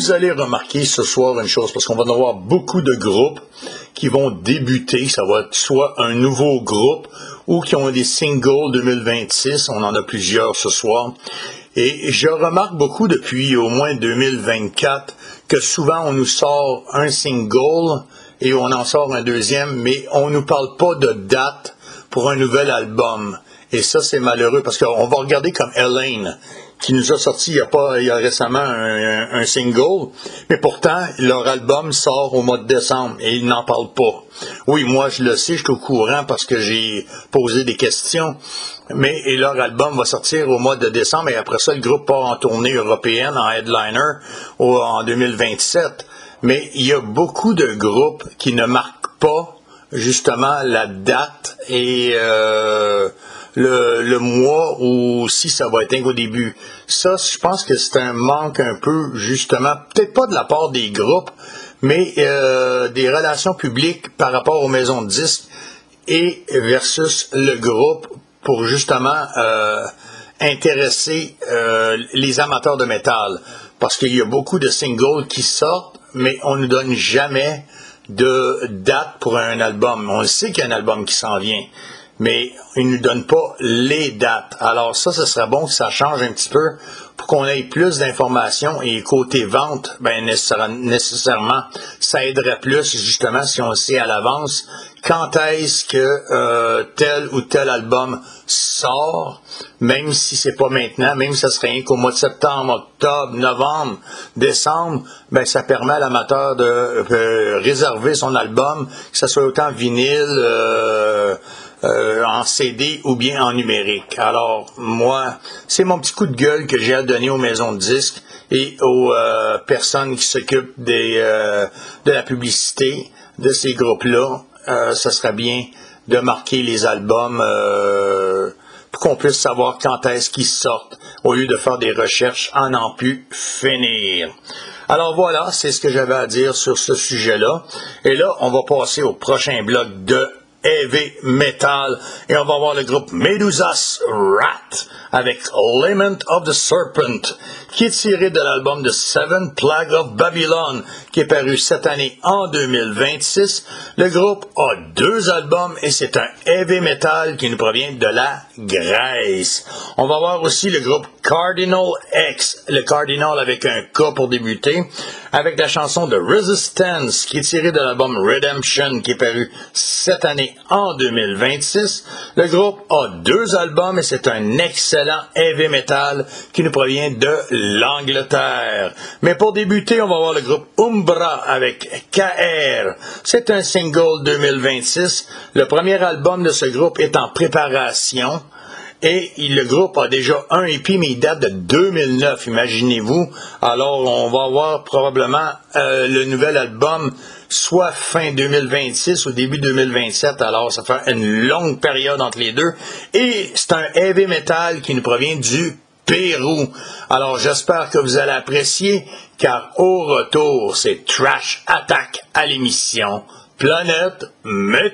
Vous allez remarquer ce soir une chose, parce qu'on va avoir beaucoup de groupes qui vont débuter. Ça va être soit un nouveau groupe ou qui ont des singles 2026. On en a plusieurs ce soir. Et je remarque beaucoup depuis au moins 2024 que souvent on nous sort un single et on en sort un deuxième, mais on ne nous parle pas de date pour un nouvel album. Et ça, c'est malheureux parce qu'on va regarder comme Elaine, qui nous a sorti il y a récemment un single, mais pourtant, leur album sort au mois de décembre et ils n'en parlent pas. Oui, moi, je le sais, je suis au courant parce que j'ai posé des questions, mais leur album va sortir au mois de décembre et après ça, le groupe part en tournée européenne, en headliner, en 2027. Mais il y a beaucoup de groupes qui ne marquent pas, justement, la date et le mois ou si ça va être au début. Ça, je pense que c'est un manque un peu, justement, peut-être pas de la part des groupes, mais des relations publiques par rapport aux maisons de disques et versus le groupe pour justement intéresser les amateurs de métal. Parce qu'il y a beaucoup de singles qui sortent, mais on ne nous donne jamais de date pour un album. On sait qu'il y a un album qui s'en vient, mais ils ne nous donnent pas les dates. Alors ça, ce serait bon que ça change un petit peu pour qu'on ait plus d'informations. Et côté vente, ben nécessairement, ça aiderait plus justement si on sait à l'avance quand est-ce que tel ou tel album sort, même si c'est pas maintenant, même si ça serait rien qu'au mois de septembre, octobre, novembre, décembre, ben ça permet à l'amateur de réserver son album, que ce soit autant vinyle, en CD ou bien en numérique. Alors, moi, c'est mon petit coup de gueule que j'ai à donner aux maisons de disques et aux personnes qui s'occupent de la publicité de ces groupes-là. Ça serait bien de marquer les albums pour qu'on puisse savoir quand est-ce qu'ils sortent, au lieu de faire des recherches à n'en plus finir. Alors voilà, c'est ce que j'avais à dire sur ce sujet-là. Et là, on va passer au prochain bloc de heavy metal et on va voir le groupe Medusa's Wrath avec Lament of the Serpent qui est tiré de l'album de Seven Plagues of Babylon qui est paru cette année en 2026. Le groupe a 2 albums et c'est un heavy metal qui nous provient de la Grèce. On va voir aussi le groupe Cardinal X, le Cardinal avec un K pour débuter, avec la chanson de Resistance qui est tirée de l'album Redemption qui est paru cette année en 2026. Le groupe a 2 albums et c'est un excellent heavy metal qui nous provient de l'Angleterre. Mais pour débuter, on va voir le groupe Umbra avec KR. C'est un single 2026. Le premier album de ce groupe est en préparation. Et le groupe a déjà un EP, mais il date de 2009, imaginez-vous. Alors, on va avoir probablement le nouvel album soit fin 2026 ou début 2027. Alors, ça fait une longue période entre les deux. Et c'est un heavy metal qui nous provient du Pérou. Alors, j'espère que vous allez apprécier, car au retour, c'est Trash Attack à l'émission Planète Metal.